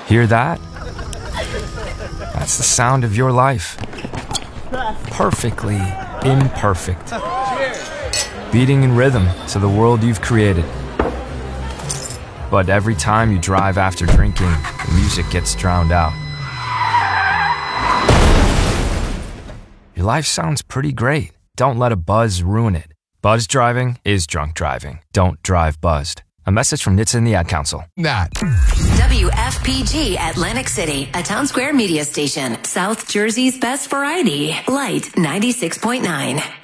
Hear that? That's the sound of your life. Perfectly imperfect. Beating in rhythm to the world you've created. But every time you drive after drinking, the music gets drowned out. Your life sounds pretty great. Don't let a buzz ruin it. Buzz driving is drunk driving. Don't drive buzzed. A message from NHTSA and the Ad Council. WFPG Atlantic City, a Town Square media station. South Jersey's best variety. Light 96.9.